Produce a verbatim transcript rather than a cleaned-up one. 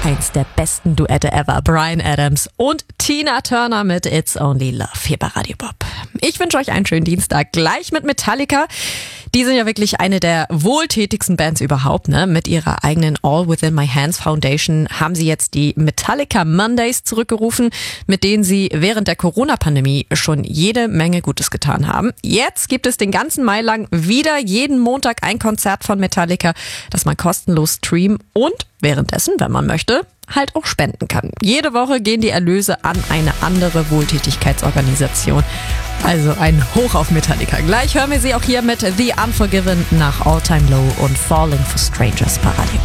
Eins der besten Duette ever. Bryan Adams und Tina Turner mit It's Only Love hier bei Radio Bob. Ich wünsche euch einen schönen Dienstag. Gleich mit Metallica. Die sind ja wirklich eine der wohltätigsten Bands überhaupt, ne? Mit ihrer eigenen All Within My Hands Foundation haben sie jetzt die Metallica Mondays zurückgerufen, mit denen sie während der Corona-Pandemie schon jede Menge Gutes getan haben. Jetzt gibt es den ganzen Mai lang wieder jeden Montag ein Konzert von Metallica, das man kostenlos streamen und währenddessen, wenn man möchte, halt auch spenden kann. Jede Woche gehen die Erlöse an eine andere Wohltätigkeitsorganisation. Also ein Hoch auf Metallica. Gleich hören wir sie auch hier mit The Unforgiven nach All Time Low und Falling for Strangers bei Radio.